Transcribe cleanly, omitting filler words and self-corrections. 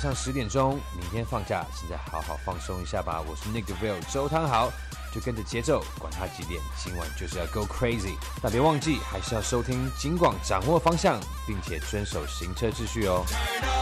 上10点钟，明天放假，现在好好放松一下吧。我是 Nick DeVille 周汤豪，就跟着节奏，管他几点，今晚就是要 go crazy。但别忘记，还是要收听警广，掌握方向，并且遵守行车秩序哦。